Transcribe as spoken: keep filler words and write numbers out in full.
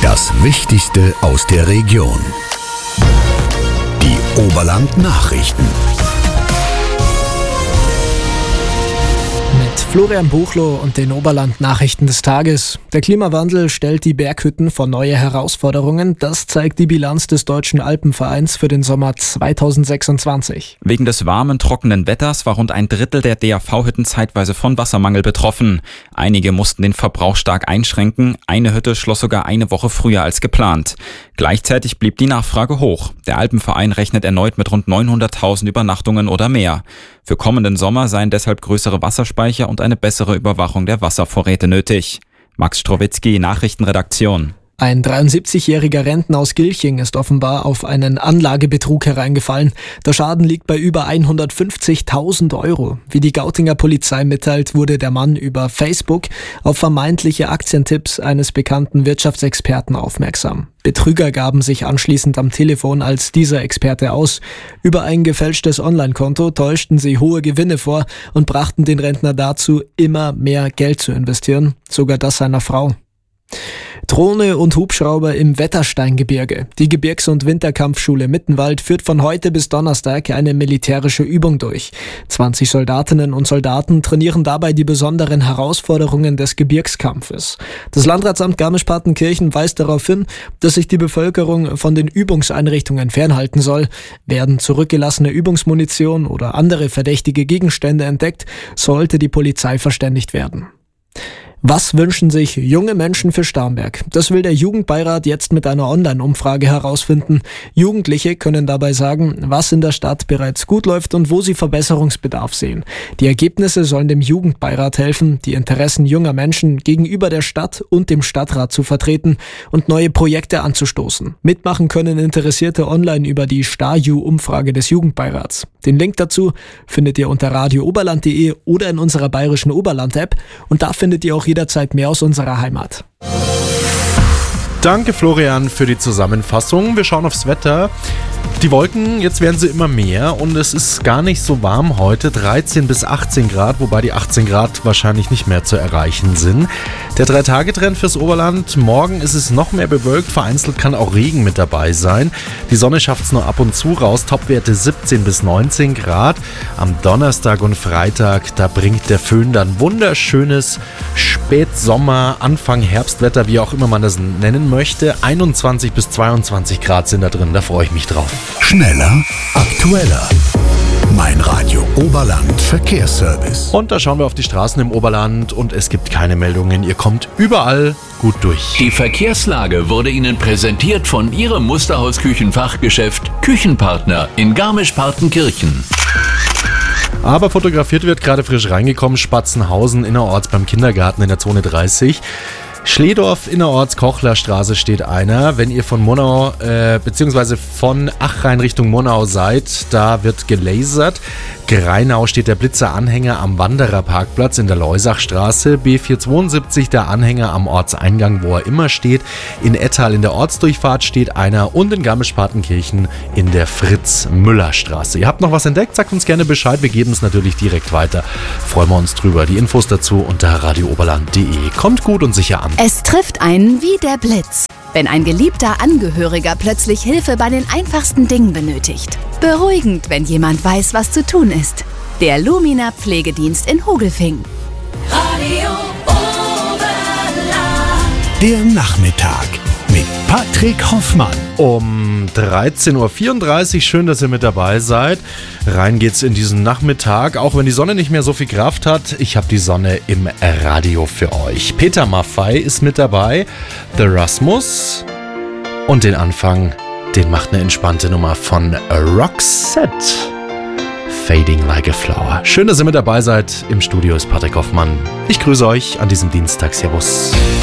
Das Wichtigste aus der Region. Die Oberland-Nachrichten. Mit Florian Buchloh und den Oberland-Nachrichten des Tages. Der Klimawandel stellt die Berghütten vor neue Herausforderungen. Das zeigt die Bilanz des Deutschen Alpenvereins für den Sommer zweitausendsechsundzwanzig. Wegen des warmen, trockenen Wetters war rund ein Drittel der D A V-Hütten zeitweise von Wassermangel betroffen. Einige mussten den Verbrauch stark einschränken. Eine Hütte schloss sogar eine Woche früher als geplant. Gleichzeitig blieb die Nachfrage hoch. Der Alpenverein rechnet erneut mit rund neunhunderttausend Übernachtungen oder mehr. Für kommenden Sommer seien deshalb größere Wasserspeicher und eine bessere Überwachung der Wasservorräte nötig. Max Strowitzki, Nachrichtenredaktion. Ein dreiundsiebzigjähriger Rentner aus Gilching ist offenbar auf einen Anlagebetrug hereingefallen. Der Schaden liegt bei über hundertfünfzigtausend Euro. Wie die Gautinger Polizei mitteilt, wurde der Mann über Facebook auf vermeintliche Aktientipps eines bekannten Wirtschaftsexperten aufmerksam. Betrüger gaben sich anschließend am Telefon als dieser Experte aus. Über ein gefälschtes Online-Konto täuschten sie hohe Gewinne vor und brachten den Rentner dazu, immer mehr Geld zu investieren, sogar das seiner Frau. Drohne und Hubschrauber im Wettersteingebirge. Die Gebirgs- und Winterkampfschule Mittenwald führt von heute bis Donnerstag eine militärische Übung durch. zwanzig Soldatinnen und Soldaten trainieren dabei die besonderen Herausforderungen des Gebirgskampfes. Das Landratsamt Garmisch-Partenkirchen weist darauf hin, dass sich die Bevölkerung von den Übungseinrichtungen fernhalten soll. Werden zurückgelassene Übungsmunition oder andere verdächtige Gegenstände entdeckt, sollte die Polizei verständigt werden. Was wünschen sich junge Menschen für Starnberg? Das will der Jugendbeirat jetzt mit einer Online-Umfrage herausfinden. Jugendliche können dabei sagen, was in der Stadt bereits gut läuft und wo sie Verbesserungsbedarf sehen. Die Ergebnisse sollen dem Jugendbeirat helfen, die Interessen junger Menschen gegenüber der Stadt und dem Stadtrat zu vertreten und neue Projekte anzustoßen. Mitmachen können Interessierte online über die StarJu-Umfrage des Jugendbeirats. Den Link dazu findet ihr unter radio oberland punkt de oder in unserer bayerischen Oberland-App und da findet ihr auch jederzeit mehr aus unserer Heimat. Danke Florian für die Zusammenfassung. Wir schauen aufs Wetter. Die Wolken, jetzt werden sie immer mehr und es ist gar nicht so warm heute, dreizehn bis achtzehn Grad, wobei die achtzehn Grad wahrscheinlich nicht mehr zu erreichen sind. Der drei-Tage-Trend fürs Oberland, morgen ist es noch mehr bewölkt, vereinzelt kann auch Regen mit dabei sein. Die Sonne schafft es nur ab und zu raus, Topwerte siebzehn bis neunzehn Grad. Am Donnerstag und Freitag, da bringt der Föhn dann wunderschönes Spätsommer, Anfang Herbstwetter, wie auch immer man das nennen möchte. einundzwanzig bis zweiundzwanzig Grad sind da drin, da freue ich mich drauf. Schneller, aktueller. Mein Radio Oberland Verkehrsservice. Und da schauen wir auf die Straßen im Oberland und es gibt keine Meldungen. Ihr kommt überall gut durch. Die Verkehrslage wurde Ihnen präsentiert von Ihrem Musterhaus-Küchenfachgeschäft Küchenpartner in Garmisch-Partenkirchen. Aber fotografiert wird gerade frisch reingekommen, Spatzenhausen innerorts beim Kindergarten in der Zone dreißig. Schledorf innerorts Kochlerstraße steht einer. Wenn ihr von Monau äh, bzw. von Achrhein Richtung Monau seid, da wird gelasert. Greinau steht der Blitzer-Anhänger am Wandererparkplatz in der Leusachstraße. B vierhundertzweiundsiebzig der Anhänger am Ortseingang, wo er immer steht. In Ettal in der Ortsdurchfahrt steht einer und in Garmisch-Partenkirchen in der Fritz-Müller-Straße. Ihr habt noch was entdeckt? Sagt uns gerne Bescheid. Wir geben es natürlich direkt weiter. Freuen wir uns drüber. Die Infos dazu unter radio oberland punkt de. Kommt gut und sicher an. Es trifft einen wie der Blitz, wenn ein geliebter Angehöriger plötzlich Hilfe bei den einfachsten Dingen benötigt. Beruhigend, wenn jemand weiß, was zu tun ist. Der Lumina Pflegedienst in Hogelfing. Radio Oberland. Der Nachmittag mit Patrick Hoffmann. Um dreizehn Uhr vierunddreißig, schön, dass ihr mit dabei seid. Rein geht's in diesen Nachmittag, auch wenn die Sonne nicht mehr so viel Kraft hat. Ich habe die Sonne im Radio für euch. Peter Maffay ist mit dabei, The Rasmus und den Anfang, den macht eine entspannte Nummer von Roxette. Fading Like a Flower. Schön, dass ihr mit dabei seid. Im Studio ist Patrick Hoffmann. Ich grüße euch an diesem Dienstag. Servus.